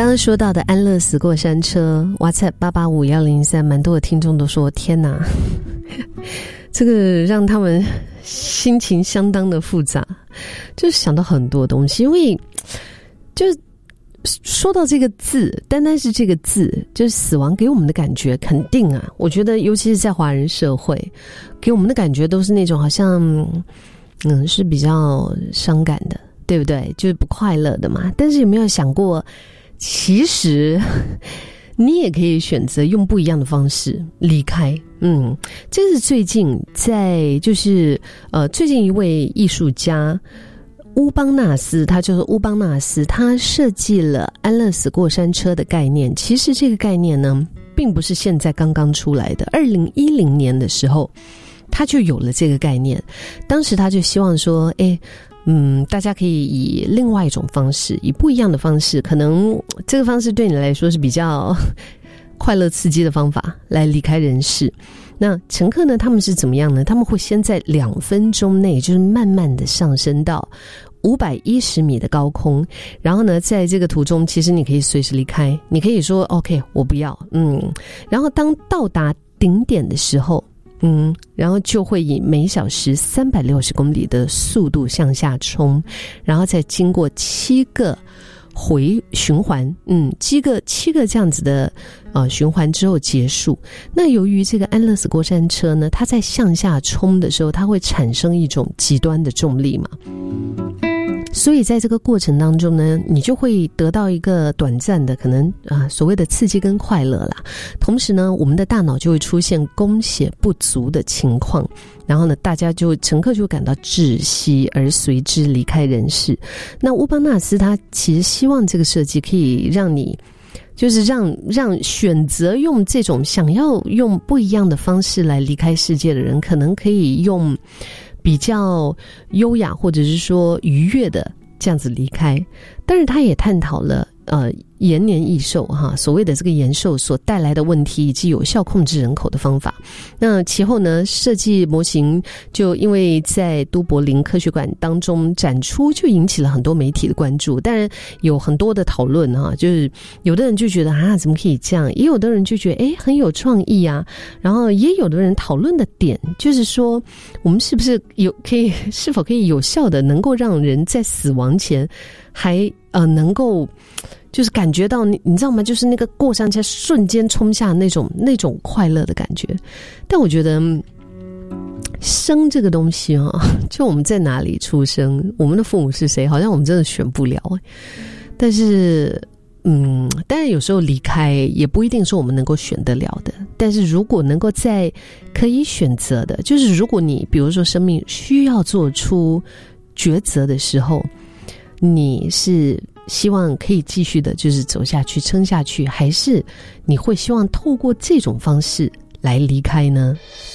刚刚说到的安乐死过山车 WhatsApp 8851003，蛮多的听众都说天哪，这个让他们心情相当的复杂，就是想到很多东西。因为就说到这个字，单单是这个字，就是死亡给我们的感觉，肯定啊，我觉得尤其是在华人社会，给我们的感觉都是那种好像是比较伤感的，对不对？就是不快乐的嘛。但是有没有想过，其实你也可以选择用不一样的方式离开。这是最近在就是最近一位艺术家乌邦纳斯，他就是乌邦纳斯，他设计了安乐死过山车的概念。其实这个概念呢，并不是现在刚刚出来的，2010年的时候他就有了这个概念。当时他就希望说大家可以以另外一种方式，以不一样的方式，可能这个方式对你来说是比较快乐刺激的方法来离开人世。那乘客呢，他们是怎么样呢？他们会先在2分钟内就是慢慢的上升到510米的高空，然后呢在这个途中其实你可以随时离开，你可以说 OK 我不要，然后当到达顶点的时候然后就会以每小时360公里的速度向下冲，然后再经过7个回循环7个这样子的循环之后结束。那由于这个安乐死过山车呢，它在向下冲的时候，它会产生一种极端的重力嘛，所以在这个过程当中呢，你就会得到一个短暂的可能所谓的刺激跟快乐啦。同时呢，我们的大脑就会出现供血不足的情况，然后呢，乘客就感到窒息，而随之离开人世。那乌邦纳斯他其实希望这个设计可以让你，就是让选择用这种想要用不一样的方式来离开世界的人，可能可以用比较优雅或者是说愉悦的这样子离开。当然他也探讨了延年益寿所谓的这个延寿所带来的问题，以及有效控制人口的方法。那其后呢，设计模型就因为在都柏林科学馆当中展出，就引起了很多媒体的关注。当然有很多的讨论就是有的人就觉得怎么可以这样，也有的人就觉得很有创意啊。然后也有的人讨论的点就是说，我们是不是是否可以有效的能够让人在死亡前还能够就是感觉到你知道吗？就是那个过山车瞬间冲下那种快乐的感觉。但我觉得生这个东西就我们在哪里出生，我们的父母是谁，好像我们真的选不了。但是当然有时候离开也不一定说我们能够选得了的。但是如果能够在可以选择的，就是如果你比如说生命需要做出抉择的时候，你是希望可以继续的就是走下去撑下去，还是你会希望透过这种方式来离开呢？